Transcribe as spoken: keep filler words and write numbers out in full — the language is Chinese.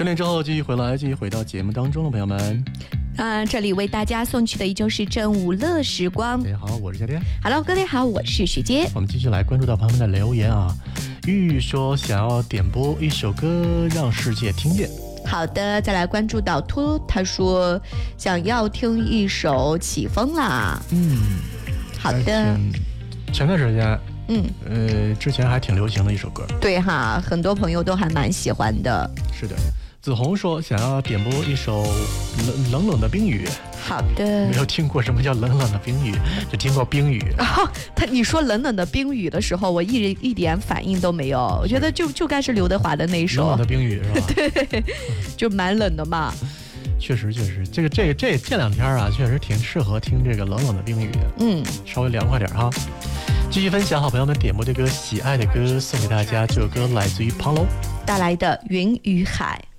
整点之后继续回来，继续回到节目当中了，朋友们。 啊，这里为大家送去的依旧是正午乐时光。 大家好，我是夏天。 Hello， 各位好，我是徐杰。 我们继续来关注到朋友们的留言啊。玉玉说想要点播一首歌让世界听见。 好的，再来关注到秃，他说想要听一首起风啦。 嗯， 好的。 前段时间， 嗯， 呃，之前还挺流行的一首歌。 对哈，很多朋友都还蛮喜欢的。 是的。子红说想要点播一首冷冷冷的冰雨。 好的。 没有听过什么叫冷冷的冰雨，只听过冰雨。 哦，他你说冷冷的冰雨的时候，我一一点反应都没有。我觉得就就该是刘德华的那一首冷冷的冰雨是吧？ 对，就蛮冷的嘛。 确实确实，这个这个这这两天啊，确实挺适合听这个冷冷的冰雨。 嗯， 稍微凉快点哈。继续分享好朋友们点播这个喜爱的歌，送给大家。这首歌来自于庞龙带来的《云与海》。